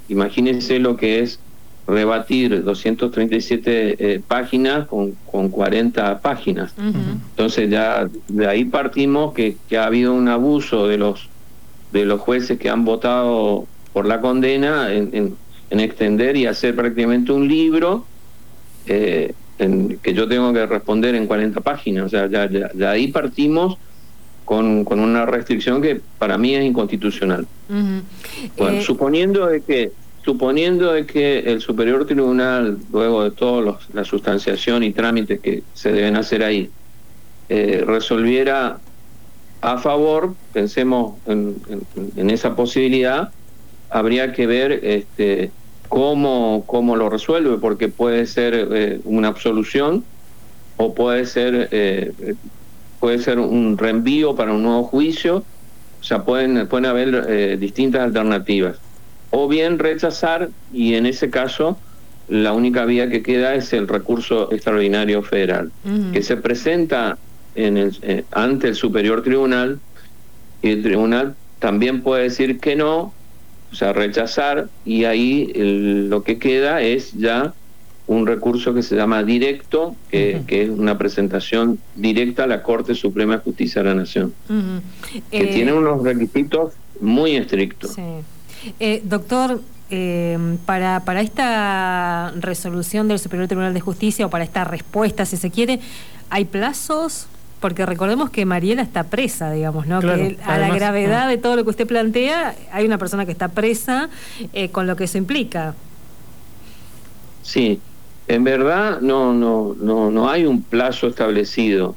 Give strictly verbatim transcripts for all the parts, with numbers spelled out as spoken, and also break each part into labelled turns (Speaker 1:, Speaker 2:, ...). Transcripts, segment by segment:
Speaker 1: imagínense lo que es rebatir doscientas treinta y siete eh, páginas con, con cuarenta páginas. Uh-huh. Entonces ya de ahí partimos que, que ha habido un abuso de los de los jueces que han votado por la condena en, en, en extender y hacer prácticamente un libro eh, en, que yo tengo que responder en cuarenta páginas. O sea, ya, ya, de ahí partimos con, con una restricción que para mí es inconstitucional. Uh-huh. Bueno, eh... suponiendo de que suponiendo de que el Superior Tribunal, luego de toda la sustanciación y trámites que se deben hacer ahí, eh, resolviera a favor, pensemos en, en, en esa posibilidad, habría que ver este, cómo, cómo lo resuelve, porque puede ser eh, una absolución o puede ser, eh, puede ser un reenvío para un nuevo juicio. O sea, pueden, pueden haber eh, distintas alternativas. O bien rechazar, y en ese caso la única vía que queda es el recurso extraordinario federal, uh-huh. que se presenta en el, eh, ante el Superior Tribunal, y el tribunal también puede decir que no, o sea, rechazar, y ahí el, lo que queda es ya un recurso que se llama directo, que, uh-huh. que es una presentación directa a la Corte Suprema de Justicia de la Nación, uh-huh. que eh... tiene unos requisitos muy estrictos.
Speaker 2: Sí. Eh, doctor, eh, para, para esta resolución del Superior Tribunal de Justicia, o para esta respuesta, si se quiere, ¿hay plazos? Porque recordemos que Mariela está presa, digamos, ¿no?
Speaker 3: Claro,
Speaker 2: que a
Speaker 3: además,
Speaker 2: la gravedad
Speaker 3: no.
Speaker 2: de todo lo que usted plantea, hay una persona que está presa, eh, con lo que eso implica.
Speaker 1: Sí, en verdad no, no, no, no hay un plazo establecido.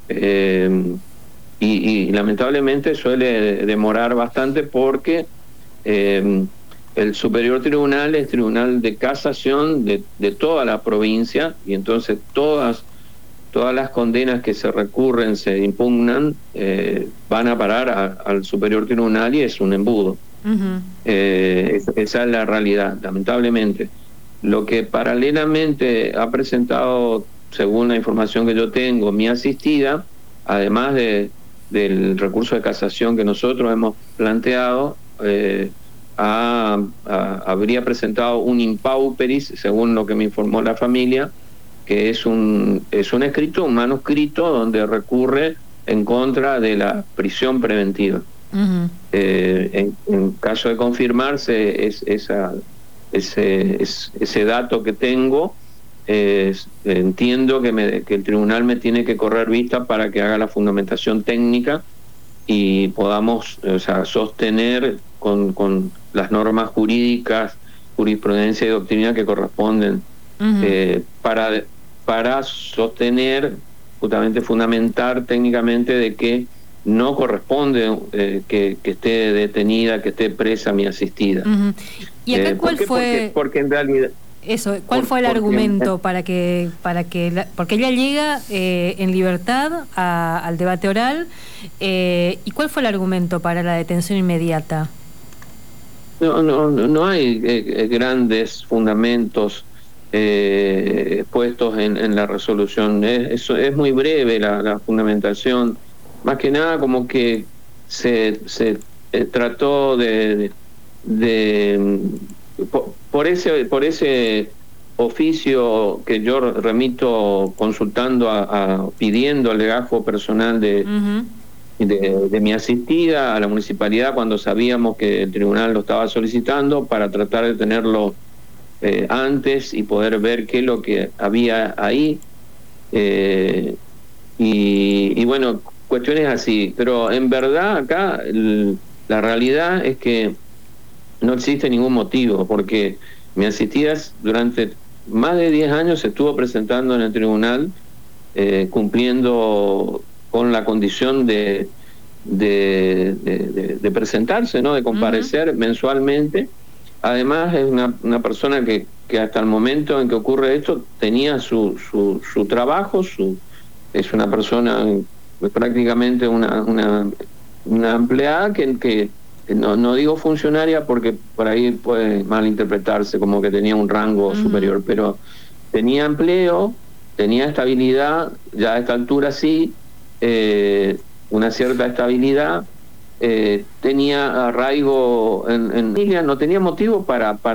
Speaker 1: Eh, y, y lamentablemente suele demorar bastante porque Eh, el Superior Tribunal es tribunal de casación de, de toda la provincia, y entonces todas todas las condenas que se recurren, se impugnan, eh, van a parar a, al Superior Tribunal, y es un embudo. Uh-huh. eh, es, esa es la realidad, lamentablemente. Lo que paralelamente ha presentado, según la información que yo tengo, mi asistida, además de, del recurso de casación que nosotros hemos planteado, Eh, a, a, habría presentado un impauperis, según lo que me informó la familia, que es un es un escrito, un manuscrito donde recurre en contra de la prisión preventiva. Uh-huh. eh, en, en caso de confirmarse es, esa, ese, es, ese dato que tengo, eh, entiendo que, me, que el tribunal me tiene que correr vista para que haga la fundamentación técnica y podamos, o sea, sostener con, con las normas jurídicas, jurisprudencia y doctrina que corresponden, uh-huh. eh, para, para sostener, justamente fundamentar técnicamente de que no corresponde eh, que, que esté detenida, que esté presa mi asistida.
Speaker 2: Uh-huh. ¿Y acá
Speaker 1: eh,
Speaker 2: cuál
Speaker 1: porque,
Speaker 2: fue...?
Speaker 1: Porque, porque en realidad...
Speaker 2: Eso, ¿cuál
Speaker 1: por,
Speaker 2: fue el
Speaker 1: porque,
Speaker 2: argumento para que, para que la, porque ella llega eh, en libertad a, al debate oral, eh, y cuál fue el argumento para la detención inmediata?
Speaker 1: No, no, no hay eh, grandes fundamentos eh, puestos en, en la resolución. Es, eso es muy breve la, la fundamentación. Más que nada como que se, se eh, trató de, de, de por, por ese por ese oficio que yo remito consultando a, a pidiendo el legajo personal de uh-huh. De, de mi asistida a la municipalidad, cuando sabíamos que el tribunal lo estaba solicitando, para tratar de tenerlo eh, antes y poder ver qué es lo que había ahí, eh, y, y bueno, cuestiones así. Pero en verdad acá el, la realidad es que no existe ningún motivo, porque mi asistida durante más de diez años se estuvo presentando en el tribunal, eh, cumpliendo con la condición de de, de, de, de presentarse, ¿no? De comparecer uh-huh. mensualmente. Además es una, una persona que, que hasta el momento en que ocurre esto tenía su, su, su trabajo, su, es una persona prácticamente una, una, una empleada que, que no, no digo funcionaria porque por ahí puede malinterpretarse como que tenía un rango uh-huh. superior, pero tenía empleo, tenía estabilidad, ya a esta altura sí, eh, una cierta estabilidad, eh, tenía arraigo en, en familia, no tenía motivo para, para